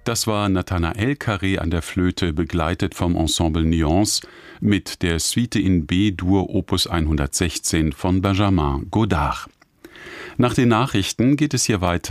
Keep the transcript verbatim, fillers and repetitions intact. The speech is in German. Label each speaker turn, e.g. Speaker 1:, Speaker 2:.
Speaker 1: Das war Nathanael Carré an der Flöte, begleitet vom Ensemble Nuance mit der Suite in B-Dur Opus hundertsechzehn von Benjamin Godard. Nach den Nachrichten geht es hier weiter